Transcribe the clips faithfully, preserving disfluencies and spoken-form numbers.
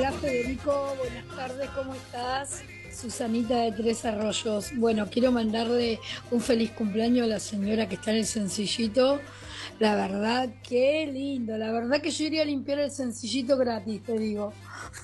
Hola Federico, buenas tardes, ¿cómo estás? Susanita de Tres Arroyos. Bueno, quiero mandarle un feliz cumpleaños a la señora que está en el sencillito. La verdad, qué lindo. La verdad que yo iría a limpiar el sencillito gratis, te digo.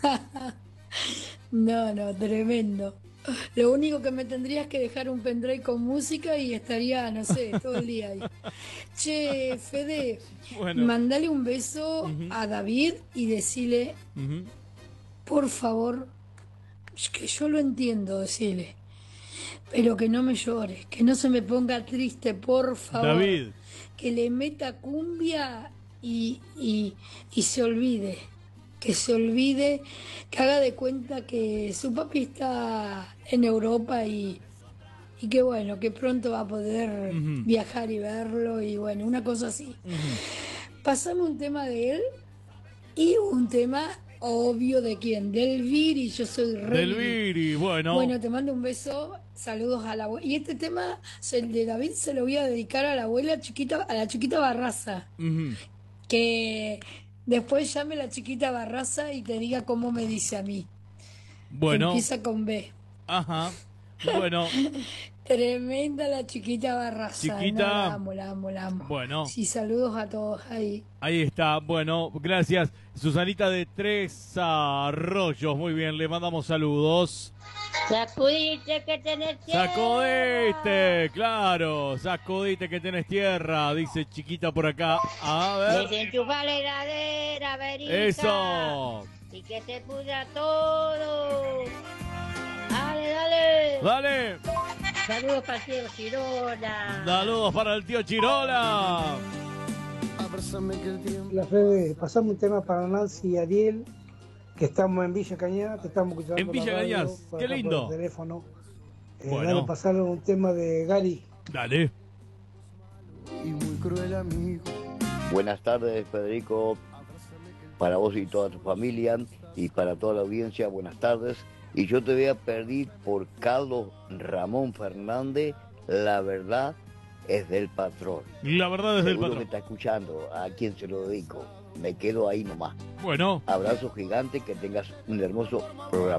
No, no, tremendo. Lo único que me tendría es que dejar un pendrive con música y estaría, no sé, todo el día ahí. Che, Fede, Bueno. mandale un beso Ujú, a David y decirle, ujú. por favor, que yo lo entiendo, decirle, pero que no me llore, que no se me ponga triste, por favor, David, que le meta cumbia y, y, y se olvide, que se olvide, que haga de cuenta que su papi está en Europa y, y que bueno, que pronto va a poder ujú, viajar y verlo y bueno, una cosa así. ujú. Pasame un tema de él y un tema obvio de quién, del Viri, yo soy re Del Viri. Viri, bueno. Bueno, te mando un beso, saludos a la abuela. Y este tema, se- el de David, se lo voy a dedicar a la abuela chiquita, a la chiquita Barraza, Ujú. que después llame la chiquita Barraza y te diga cómo me dice a mí. Bueno, Empieza con B. ajá. Bueno, Tremenda la chiquita Barraza. No, la chiquita. amo, la amo, la amo. Bueno, Sí, saludos a todos ahí. ahí está. Bueno, gracias. Susanita de Tres Arroyos. Muy bien, le mandamos saludos. Sacudiste que tenés tierra. Sacudiste, claro. Sacudiste que tenés tierra, dice chiquita por acá. A ver. Desenchufa la heladera, verija. Eso. Y que se pudra todo. Dale, dale. Dale. Saludos para el tío Girona. Saludos para el tío Chirola. La Fede, pasame un tema para Nancy y Ariel, que estamos en Villa Cañas, que estamos escuchando En Villa la radio Cañas, por qué acá, lindo. por el teléfono. Eh, Bueno. Dale, pasarle un tema de Gary. Dale. Y muy cruel amigo. Buenas tardes, Federico, para vos y toda tu familia y para toda la audiencia, buenas tardes. Y yo te voy a pedir por Carlos Ramón Fernández, la verdad es del patrón. La verdad es del Seguro que patrón. está escuchando, a quien se lo dedico. Me quedo ahí nomás. Bueno. Abrazo gigante, que tengas un hermoso programa.